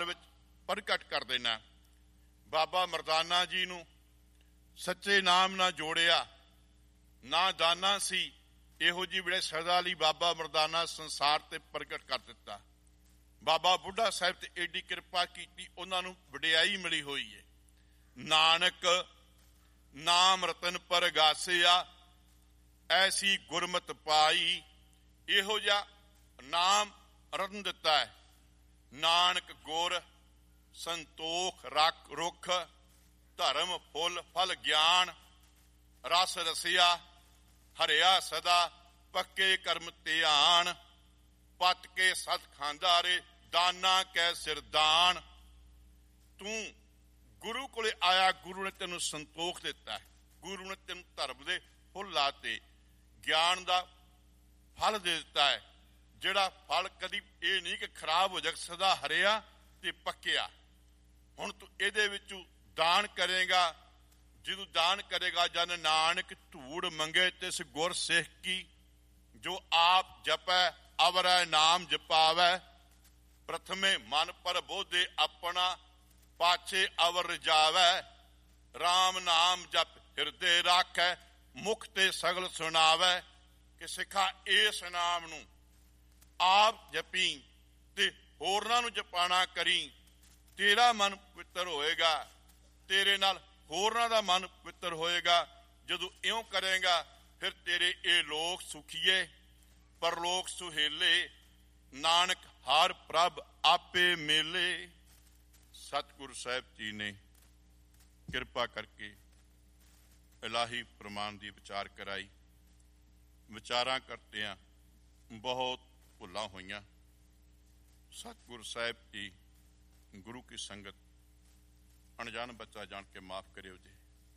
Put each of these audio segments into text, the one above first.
ਵਿਚਾਰ ਵਿੱਚ ਪ੍ਰਗਟ ਕਰ ਦੇਣਾ। ਬਾਬਾ ਮਰਦਾਨਾ ਜੀ ਨੂੰ ਸੱਚੇ ਨਾਮ ਨਾਲ ਜੋੜਿਆ, ਨਾ ਦਾਨਾ ਸੀ ਇਹੋ ਜਿਹੀ ਵੇਲੇ ਸਦਾ ਲਈ ਬਾਬਾ ਮਰਦਾਨਾ ਸੰਸਾਰ ਤੇ ਪ੍ਰਗਟ ਕਰ ਦਿੱਤਾ। ਬਾਬਾ ਬੁੱਢਾ ਸਾਹਿਬ ਤੇ ਏਡੀ ਕਿਰਪਾ ਕੀਤੀ, ਉਹਨਾਂ ਨੂੰ ਵਡਿਆਈ ਮਿਲੀ ਹੋਈ ਹੈ। ਨਾਨਕ ਨਾਮ ਰਤਨ ਪਰਗਾਸਿਆ, ਐਸੀ ਗੁਰਮਤ ਪਾਈ। ਇਹੋ ਜਿਹਾ ਨਾਮ ਰਤਨ ਦਿੱਤਾ ਹੈ। ਨਾਨਕ ਗੁਰ ਸੰਤੋਖ ਰਖ ਰੁਖ, ਧਰਮ ਫੁੱਲ ਫਲ ਗਿਆਨ, ਰਸ ਰਸਿਆ ਹਰਿਆ ਸਦਾ, ਪੱਕੇ ਕਰਮ ਧਿਆਨ, ਪਤ ਕੇ ਸਤ ਖਾਂਦਾ ਰੇ, ਦਾਨਾ ਕੈ ਸਿਰਦਾਨ। ਤੂੰ ਗੁਰੂ ਕੋਲੇ ਆਇਆ, ਗੁਰੂ ਨੇ ਤੈਨੂੰ ਸੰਤੋਖ ਦਿੱਤਾ ਹੈ, ਗੁਰੂ ਨੇ ਤੈਨੂੰ ਧਰਮ ਦੇ ਫੁੱਲ ਲਾਤੇ, ਗਿਆਨ ਦਾ ਫਲ ਦੇ ਦਿੱਤਾ ਹੈ, ਜਿਹੜਾ ਫਲ ਕਦੀ ਇਹ ਨਹੀਂ ਕਿ ਖਰਾਬ ਹੋ ਜਾ, ਸਦਾ ਹਰਿਆ ਤੇ ਪੱਕਿਆ। ਹੁਣ ਤੂੰ ਇਹਦੇ ਵਿੱਚੋਂ ਦਾਨ ਕਰੇਗਾ। ਜਦੋਂ ਦਾਨ ਕਰੇਗਾ, ਜਨ ਨਾਨਕ ਧੂੜ ਮੰਗੇ ਤਿਸ ਗੁਰ ਸਿੱਖ ਕੀ, ਜੋ ਆਪ ਜਪੈ ਅਵਰੈ ਨਾਮ ਜਪਾਵੈ, ਪ੍ਰਥਮੇ ਮਨ ਪਰ ਬੋਧੇ ਆਪਣਾ, ਪਾਛੇ ਅਵਰ ਰਜਾਵੈ, ਰਾਮ ਨਾਮ ਜਪ ਹਿਰਦੇ ਰਾਖੈ, ਮੁਖ ਤੇ ਸਗਲ ਸੁਣਾਵੈ। ਕਿ ਸਿੱਖਾ ਇਸ ਨਾਮ ਨੂੰ ਆਪ ਜਪੀ ਤੇ ਹੋਰਨਾਂ ਨੂੰ ਜਪਾਣਾ ਕਰੀ, ਤੇਰਾ ਮਨ ਪਵਿੱਤਰ ਹੋਏਗਾ, ਤੇਰੇ ਨਾਲ ਹੋਰਨਾਂ ਦਾ ਮਨ ਪਵਿੱਤਰ ਹੋਏਗਾ। ਜਦੋਂ ਇਉਂ ਕਰੇਗਾ, ਫਿਰ ਤੇਰੇ ਇਹ ਲੋਕ ਸੁਖੀਏ, ਪਰਲੋਕ ਸੁਹੇਲੇ, ਨਾਨਕ ਹਰ ਪ੍ਰਭ ਆਪੇ ਮੇਲੇ। ਸਤਿਗੁਰੂ ਸਾਹਿਬ ਜੀ ਨੇ ਕਿਰਪਾ ਕਰਕੇ ਇਲਾਹੀ ਪ੍ਰਮਾਣ ਦੀ ਵਿਚਾਰ ਕਰਾਈ। ਵਿਚਾਰਾਂ ਕਰਦਿਆਂ ਬਹੁਤ ਭੁੱਲਾਂ ਹੋਈਆਂ। ਸਤਿਗੁਰੂ ਸਾਹਿਬ ਜੀ ਗੁਰੂ ਕੀ ਸੰਗਤ ਅਣਜਾਣ ਬੱਚਾ ਜਾਣ ਕੇ ਮਾਫ ਕਰਿਓ ਜੀ।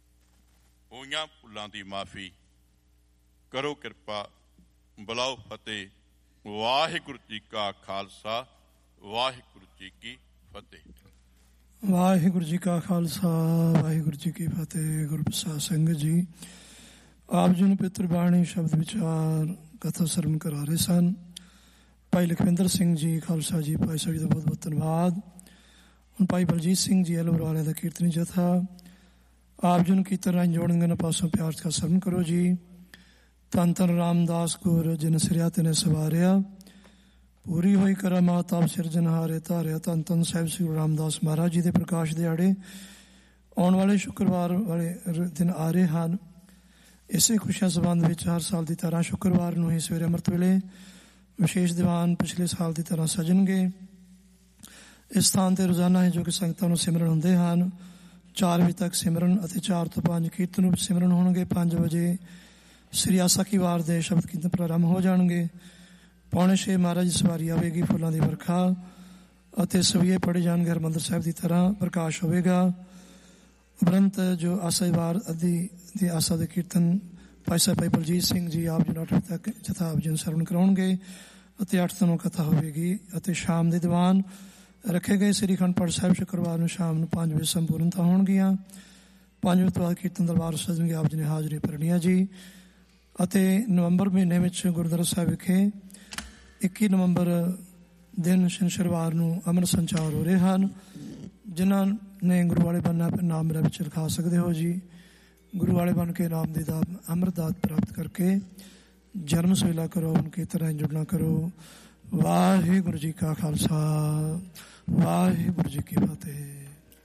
ਹੋਈਆਂ ਭੁੱਲਾਂ ਦੀ ਮਾਫੀ ਕਰੋ ਕਿਰਪਾ। ਬੁਲਾਓ ਫਤਿਹ। ਵਾਹਿਗੁਰੂ ਜੀ ਕਾ ਖਾਲਸਾ, ਵਾਹਿਗੁਰੂ ਜੀ ਕੀ ਫਤਿਹ। ਵਾਹਿਗੁਰੂ ਜੀ ਕਾ ਖਾਲਸਾ, ਵਾਹਿਗੁਰੂ ਜੀ ਕੀ ਫਤਿਹ। ਗੁਰਪ੍ਰਸਾਦ ਸੰਗਤ ਜੀ, ਆਪ ਜੀ ਨੂੰ ਪਿਤਰ ਬਾਣੀ ਸ਼ਬਦ ਵਿਚਾਰ ਕਥਾ ਸਰਵਣ ਕਰਾ ਰਹੇ ਸਨ। ਭਾਈ ਲਖਵਿੰਦਰ ਸਿੰਘ ਜੀ ਖਾਲਸਾ ਜੀ, ਭਾਈ ਸਾਹਿਬ ਜੀ ਦਾ ਬਹੁਤ ਬਹੁਤ ਧੰਨਵਾਦ। ਹੁਣ ਭਾਈ ਬਲਜੀਤ ਸਿੰਘ ਜੀ ਐਲੋਰ ਵਾਲਿਆਂ ਦਾ ਕੀਰਤਨੀ ਜਥਾ ਆਪ ਜੀ ਨੂੰ ਕੀਰਤਨ ਰਾਹੀਂ ਜੋੜਨਗੇ। ਇਹਨਾਂ ਪਾਸੋਂ ਪਿਆਰ ਦਾ ਸਰਵਣ ਕਰੋ ਜੀ। ਧੰਨ ਧੰਨ ਰਾਮਦਾਸ ਗੁਰ ਜਿਨ ਸਿਰਿਆ ਤਿਨੇ ਸਵਾਰਿਆ, ਪੂਰੀ ਹੋਈ ਕਰਾਮਾਤ ਆਪ ਸਿਰਜਣਹਾਰੇ ਧਾਰਿਆ। ਧੰਨ ਧੰਨ ਸਾਹਿਬ ਸ੍ਰੀ ਗੁਰੂ ਰਾਮਦਾਸ ਮਹਾਰਾਜ ਜੀ ਦੇ ਪ੍ਰਕਾਸ਼ ਦਿਹਾੜੇ ਆਉਣ ਵਾਲੇ ਸ਼ੁੱਕਰਵਾਰ ਵਾਲੇ ਦਿਨ ਆ ਰਹੇ ਹਨ। ਇਸੇ ਖੁਸ਼ੀਆਂ ਸੰਬੰਧ ਵਿੱਚ ਹਰ ਸਾਲ ਦੀ ਤਰ੍ਹਾਂ ਸ਼ੁੱਕਰਵਾਰ ਨੂੰ ਹੀ ਸਵੇਰੇ ਅੰਮ੍ਰਿਤ ਵੇਲੇ ਵਿਸ਼ੇਸ਼ ਦੀਵਾਨ ਪਿਛਲੇ ਸਾਲ ਦੀ ਤਰ੍ਹਾਂ ਸਜਣਗੇ। ਇਸ ਸਥਾਨ ਤੇ ਰੋਜ਼ਾਨਾ ਹੀ ਜੋ ਕਿ ਸੰਗਤਾਂ ਨੂੰ ਸਿਮਰਨ ਹੁੰਦੇ ਹਨ, 4 ਵਜੇ ਤੱਕ ਸਿਮਰਨ ਅਤੇ 4 ਤੋਂ 5 ਕੀਰਤਨ ਰੂਪ ਸਿਮਰਨ ਹੋਣਗੇ। 5 ਵਜੇ ਸ੍ਰੀ ਆਸਾ ਕੀ ਵਾਰ ਦੇ ਸ਼ਬਦ ਕੀਰਤਨ ਪ੍ਰਾਰੰਭ ਹੋ ਜਾਣਗੇ। 5:45 ਮਹਾਰਾਜ ਦੀ ਸਵਾਰੀ ਆਵੇਗੀ, ਫੁੱਲਾਂ ਦੀ ਵਰਖਾ ਅਤੇ ਸਵੀਏ ਪੜ੍ਹੇ ਜਾਣਗੇ। ਹਰਿਮੰਦਰ ਸਾਹਿਬ ਦੀ ਤਰ੍ਹਾਂ ਪ੍ਰਕਾਸ਼ ਹੋਵੇਗਾ। ਉਪਰੰਤ ਜੋ ਆਸਾ ਵਾਰ ਅੱਧੀ ਦੀ ਆਸਾ ਦੇ ਕੀਰਤਨ ਭਾਈ ਸਾਹਿਬ ਭਾਈ ਬਲਜੀਤ ਸਿੰਘ ਜੀ ਆਪ ਜੀ ਨੂੰ 8 ਵਜੇ ਤੱਕ ਜਥਾ ਆਪ ਜੀ ਨੂੰ ਸਰਵਣ ਕਰਾਉਣਗੇ ਅਤੇ 8 ਤੋਂ 9 ਕਥਾ ਹੋਵੇਗੀ। ਅਤੇ ਸ਼ਾਮ ਦੇ ਦੀਵਾਨ ਰੱਖੇ ਗਏ ਸ੍ਰੀ ਅਖੰਡ ਪਾਠ ਸਾਹਿਬ ਸ਼ੁੱਕਰਵਾਰ ਨੂੰ ਸ਼ਾਮ ਨੂੰ 5 ਵਜੇ ਸੰਪੂਰਨਤਾ ਹੋਣਗੀਆਂ। 5 ਵਜੇ ਤੋਂ ਬਾਅਦ ਕੀਰਤਨ ਦਰਬਾਰ ਸਜਣਗੇ। ਆਪ ਜੀ ਨੇ ਹਾਜ਼ਰੀ ਭਰਨੀ ਹੈ ਜੀ। ਅਤੇ ਨਵੰਬਰ ਮਹੀਨੇ ਵਿੱਚ ਗੁਰਦੁਆਰਾ ਸਾਹਿਬ ਵਿਖੇ 21 ਨਵੰਬਰ ਦਿਨ ਸ਼ਨੀਵਾਰ ਨੂੰ ਅੰਮ੍ਰਿਤ ਸੰਚਾਰ ਹੋ ਰਹੇ ਹਨ। ਜਿਨ੍ਹਾਂ ਨੇ ਗੁਰੂ ਵਾਲੇ ਬਣਨਾ ਨਾਮ ਮੇਰਾ ਵਿੱਚ ਲਿਖਾ ਸਕਦੇ ਹੋ ਜੀ। ਗੁਰੂ ਵਾਲੇ ਬਣ ਕੇ ਨਾਮ ਦੀ ਦਾਤ ਅੰਮ੍ਰਿਤ ਦਾਤ ਪ੍ਰਾਪਤ ਕਰਕੇ ਜਨਮ ਸਵੇਲਾ ਕਰੋ, ਉਨਕੇ ਤਰ੍ਹਾਂ ਜੁੜਨਾ ਕਰੋ। ਵਾਹਿਗੁਰੂ ਜੀ ਕਾ ਖਾਲਸਾ, ਵਾਹਿਗੁਰੂ ਜੀ ਕੀ ਫਤਿਹ।